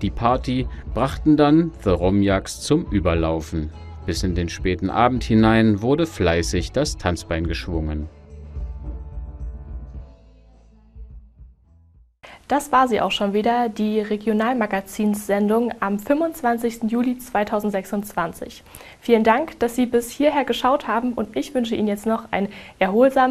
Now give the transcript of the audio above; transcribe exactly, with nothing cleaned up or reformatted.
die Party brachten dann The Romjaks zum Überlaufen. Bis in den späten Abend hinein wurde fleißig das Tanzbein geschwungen. Das war sie auch schon wieder, die Regionalmagazinssendung am fünfundzwanzigsten Juli zweitausendsechsundzwanzig. Vielen Dank, dass Sie bis hierher geschaut haben und ich wünsche Ihnen jetzt noch ein erholsames